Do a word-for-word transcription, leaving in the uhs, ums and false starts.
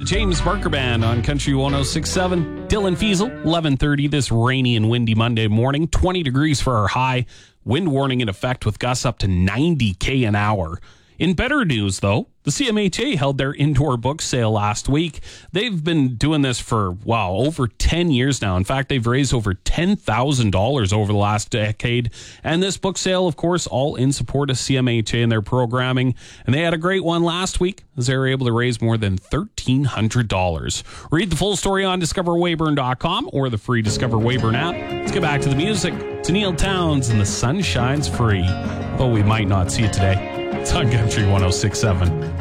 James Barker Band on Country one oh six point seven. Dylan Fiesel, eleven thirty this rainy and windy Monday morning. twenty degrees for our high. Wind warning in effect with gusts up to ninety kilometers an hour. In better news, though, the C M H A held their indoor book sale last week. They've been doing this for, wow, over ten years now. In fact, they've raised over ten thousand dollars over the last decade. And this book sale, of course, all in support of C M H A and their programming. And they had a great one last week as they were able to raise more than thirteen hundred dollars. Read the full story on discover weyburn dot com or the free Discover Weyburn app. Let's get back to the music. To Neil Towns and The Sun Shines Free. Though we might not see it today. It's on Country one oh six point seven.